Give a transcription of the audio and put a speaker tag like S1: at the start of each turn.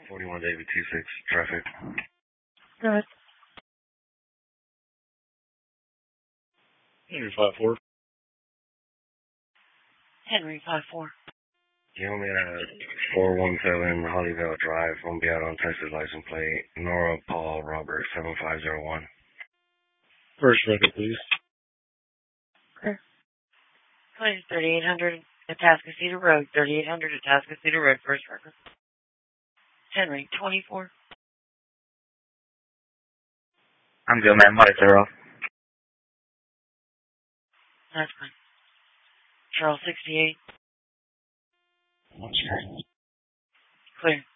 S1: 41 David 26 traffic.
S2: Good.
S3: Henry 5-4.
S2: Henry 5-4.
S1: You want me at 417 Hollyville Drive. Won't be out on Texas license plate. Nora Paul Robert 7501.
S3: First record, please.
S2: Okay. 3800 Atascocita Road. 3800 Atascocita Road. First record. Henry 24.
S4: I'm good, man. Mike, zero.
S2: That's fine. Charles 68.
S3: That's great.
S2: Clear.